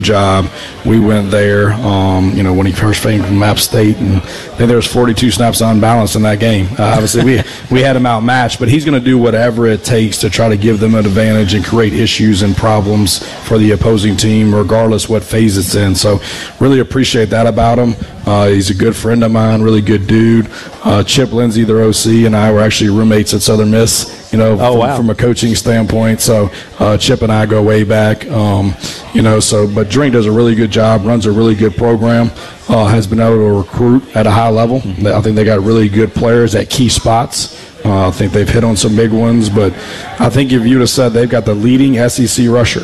job. We went there, when he first came from App State, and then there was 42 snaps unbalanced in that game. Obviously, we had him outmatched, but he's going to do whatever it takes to try to give them an advantage and create issues and problems for the opposing team, regardless what phase it's in. So really appreciate that about him. He's a good friend of mine, really good dude. Chip Lindsey, their OC, and I were actually roommates at Southern Miss, from a coaching standpoint. So Chip and I go way back, but Drink does a really good job, runs a really good program, has been able to recruit at a high level. I think they got really good players at key spots. I think they've hit on some big ones, but I think if you'd have said they've got the leading SEC rusher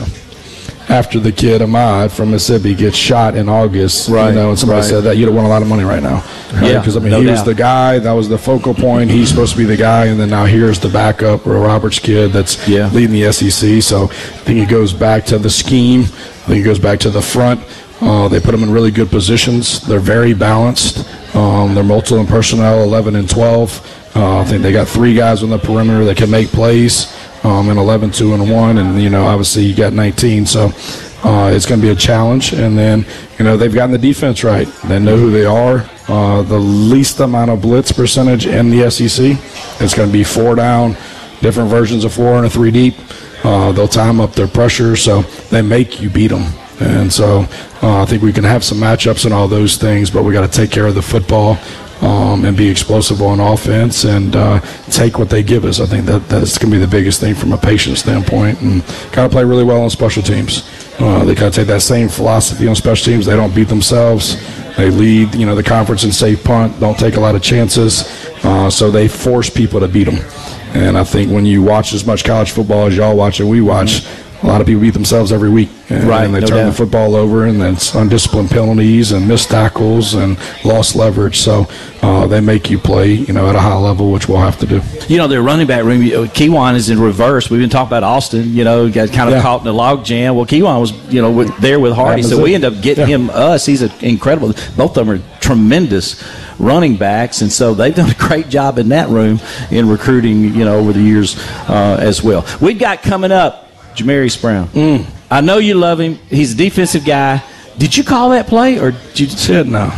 after the kid Ahmad from Mississippi gets shot in August, and somebody said that, you'd have won a lot of money right now. Yeah, because he was the guy, that was the focal point. He's supposed to be the guy, and then now here's the backup, or Roberts kid that's leading the SEC. So I think it goes back to the scheme. I think it goes back to the front. They put them in really good positions. They're very balanced. They're multiple in personnel, 11 and 12. I think they got 3 guys on the perimeter that can make plays. And 11, 2, and 1, and obviously you got 19, so it's going to be a challenge. And then they've gotten the defense right. They know who they are. The least amount of blitz percentage in the SEC. It's going to be 4 down, different versions of 4 and a 3 deep. They'll time up their pressure, so they make you beat them. And so I think we can have some matchups and all those things, but we got to take care of the football. And be explosive on offense and take what they give us. I think that's going to be the biggest thing from a patience standpoint, and got to play really well on special teams. They got to take that same philosophy on special teams. They don't beat themselves. They lead, the conference in safe punt, don't take a lot of chances, so they force people to beat them. And I think when you watch as much college football as y'all watch and we watch, a lot of people beat themselves every week. And they turn the football over, and it's undisciplined penalties and missed tackles and lost leverage. So they make you play, at a high level, which we'll have to do. Their running back room, Kewan is in reverse. We've been talking about Austin, got kind of caught in the log jam. Well, Kewan was, there with Hardy, so we end up getting him us. He's incredible. Both of them are tremendous running backs, and so they've done a great job in that room in recruiting, over the years as well. We've got coming up Jamarius Brown. I know you love him. He's a defensive guy. Did you call that play, or did you said no?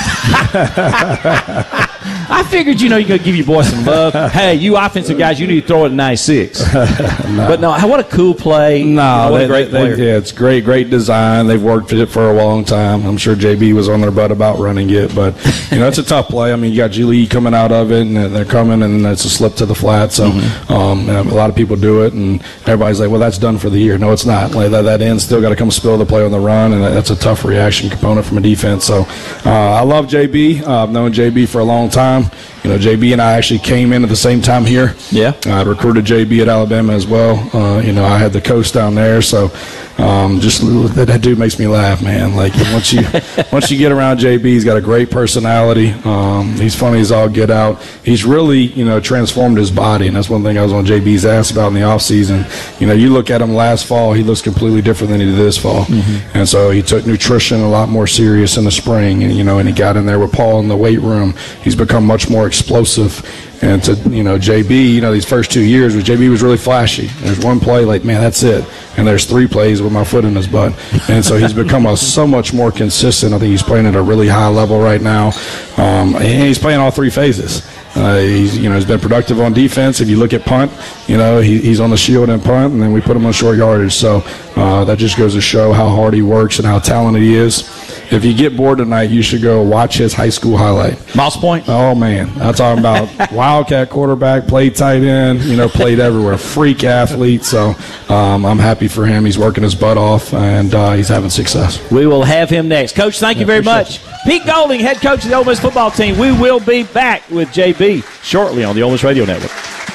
I figured, you're going to give your boy some love. Hey, you offensive guys, you need to throw it at 96. No. But no, what a cool play. No, what a great player. It's great design. They've worked it for a long time. I'm sure JB was on their butt about running it, but it's a tough play. I mean, you got G Lee coming out of it, and they're coming, and it's a slip to the flat. So a lot of people do it, and everybody's like, well, that's done for the year. No, it's not. Like that end still got to come spill the play on the run, and that's a tough reaction component from a defense. So I love JB. I've known JB for a long time. JB and I actually came in at the same time here. Yeah. I recruited JB at Alabama as well. I had the coast down there, so just that dude makes me laugh, man. Like once you get around JB, he's got a great personality. He's funny as all get out. He's really transformed his body, and that's one thing I was on JB's ass about in the off season. You look at him last fall, he looks completely different than he did this fall, and so he took nutrition a lot more serious in the spring, and and he got in there with Paul in the weight room. He's become much more explosive. And to JB, these first 2 years, JB was really flashy. There's one play, like, man, that's it. And there's 3 plays with my foot in his butt. And so he's become so much more consistent. I think he's playing at a really high level right now. And he's playing all 3 phases. He's been productive on defense. If you look at punt, he's on the shield and punt, and then we put him on short yardage. So that just goes to show how hard he works and how talented he is. If you get bored tonight, you should go watch his high school highlight. Moss Point? Oh, man. I'm talking about Wildcat quarterback, played tight end, played everywhere. Freak athlete. So I'm happy for him. He's working his butt off, and he's having success. We will have him next. Coach, thank you very much. Pete Golding, head coach of the Ole Miss football team. We will be back with JB shortly on the Ole Miss Radio Network.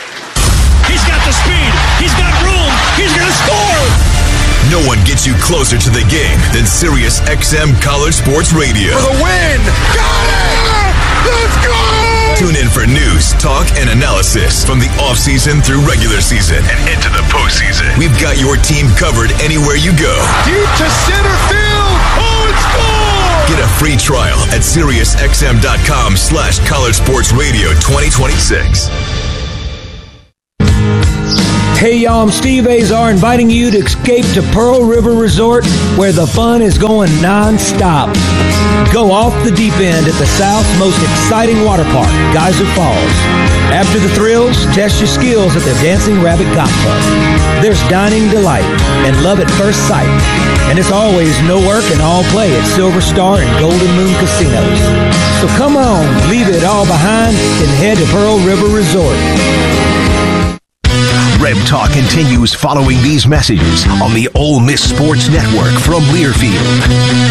He's got the speed. He's got room. He's going to score. No one gets you closer to the game than Sirius XM College Sports Radio. For the win! Got it! Let's go! Tune in for news, talk, and analysis from the offseason through regular season and into the postseason. We've got your team covered anywhere you go. Deep to center field! Oh, it's gone! Get a free trial at SiriusXM.com/College Sports Radio 2026. Hey y'all, I'm Steve Azar inviting you to escape to Pearl River Resort where the fun is going non-stop. Go off the deep end at the South's most exciting water park, Geyser Falls. After the thrills, test your skills at the Dancing Rabbit Golf Club. There's dining delight and love at first sight. And it's always no work and all play at Silver Star and Golden Moon Casinos. So come on, leave it all behind and head to Pearl River Resort. Reb Talk continues following these messages on the Ole Miss Sports Network from Learfield.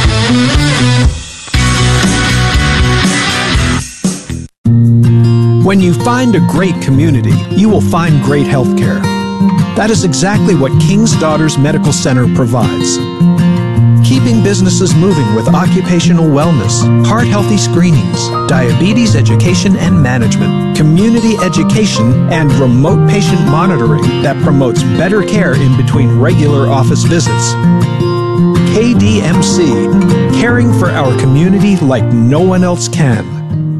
When you find a great community, you will find great health care. That is exactly what King's Daughters Medical Center provides. Keeping businesses moving with occupational wellness, heart-healthy screenings, diabetes education and management, community education, and remote patient monitoring that promotes better care in between regular office visits. KDMC, caring for our community like no one else can.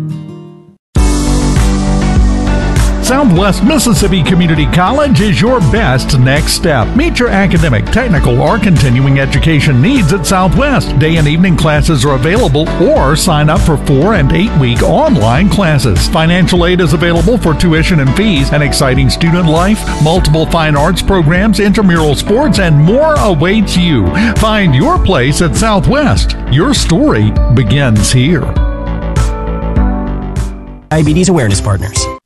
Southwest Mississippi Community College is your best next step. Meet your academic, technical, or continuing education needs at Southwest. Day and evening classes are available, or sign up for 4- and 8-week online classes. Financial aid is available for tuition and fees, an exciting student life, multiple fine arts programs, intramural sports, and more awaits you. Find your place at Southwest. Your story begins here. Diabetes Awareness Partners.